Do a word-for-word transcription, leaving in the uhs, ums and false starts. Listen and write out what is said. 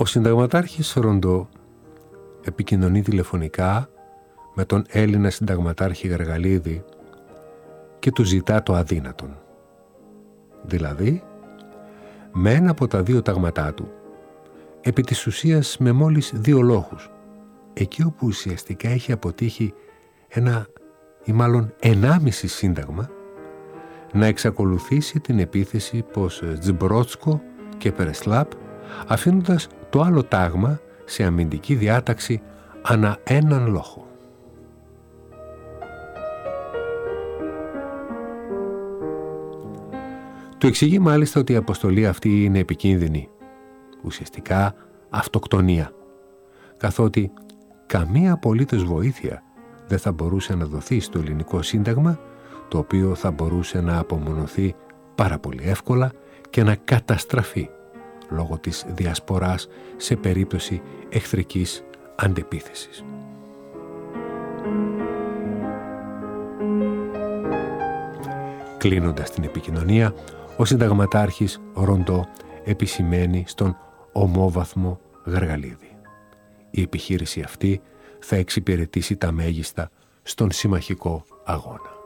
Ο συνταγματάρχης Ροντό επικοινωνεί τηλεφωνικά με τον Έλληνα συνταγματάρχη Γαργαλίδη και του ζητά το αδύνατον. Δηλαδή, με ένα από τα δύο τάγματά του, επί της ουσίας με μόλις δύο λόγους, εκεί όπου ουσιαστικά έχει αποτύχει ένα ή μάλλον ενάμιση σύνταγμα, να εξακολουθήσει την επίθεση πως Τζμπρότσκο και Περεσλάπ, αφήνοντας το άλλο τάγμα σε αμυντική διάταξη ανά έναν λόγο. Του εξηγεί μάλιστα ότι η αποστολή αυτή είναι επικίνδυνη, ουσιαστικά αυτοκτονία, καθότι καμία απολύτως βοήθεια δεν θα μπορούσε να δοθεί στο ελληνικό σύνταγμα, το οποίο θα μπορούσε να απομονωθεί πάρα πολύ εύκολα και να καταστραφεί λόγω της διασποράς σε περίπτωση εχθρικής αντεπίθεσης. Κλείνοντας την επικοινωνία, ο συνταγματάρχης Ροντό επισημαίνει στον ομόβαθμο Γαργαλίδη. Η επιχείρηση αυτή θα εξυπηρετήσει τα μέγιστα στον συμμαχικό αγώνα.